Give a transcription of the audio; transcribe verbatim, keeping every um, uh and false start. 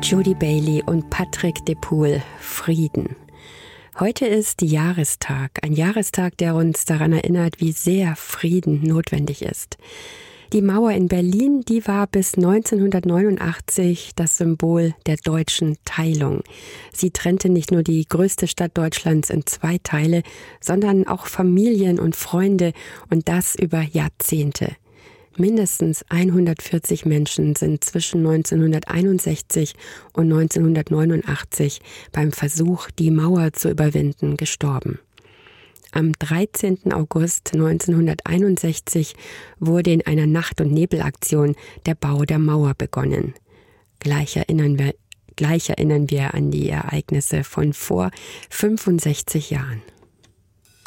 Judy Bailey und Patrick de Poel, Frieden. Heute ist Jahrestag, ein Jahrestag, der uns daran erinnert, wie sehr Frieden notwendig ist. Die Mauer in Berlin, die war bis neunzehnhundertneunundachtzig das Symbol der deutschen Teilung. Sie trennte nicht nur die größte Stadt Deutschlands in zwei Teile, sondern auch Familien und Freunde, und das über Jahrzehnte. Mindestens hundertvierzig Menschen sind zwischen neunzehnhunderteinundsechzig und neunzehnhundertneunundachtzig beim Versuch, die Mauer zu überwinden, gestorben. Am dreizehnten August neunzehnhunderteinundsechzig wurde in einer Nacht- und Nebelaktion der Bau der Mauer begonnen. Gleich erinnern wir, gleich erinnern wir an die Ereignisse von vor fünfundsechzig Jahren.